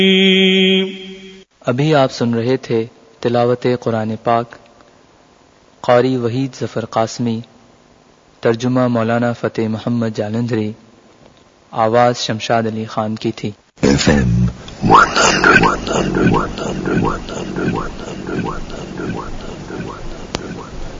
अभी आप सुन रहे थे तिलावत कुरान पाक, क़ारी वहीद ज़फ़र क़ासमी, तर्जुमा मौलाना फ़तेह मोहम्मद जालंधरी, आवाज़ शमशाद अली खान की थी। FM 100